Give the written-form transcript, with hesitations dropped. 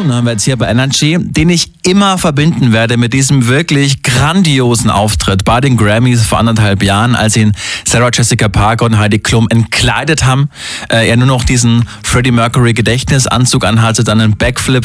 Song, haben wir jetzt hier bei Energy, den ich immer verbinden werde mit diesem wirklich grandiosen Auftritt bei den Grammys vor 1,5 Jahren, als ihn Sarah Jessica Parker und Heidi Klum entkleidet haben. Er nur noch diesen Freddie Mercury Gedächtnisanzug anhatte, dann einen Backflip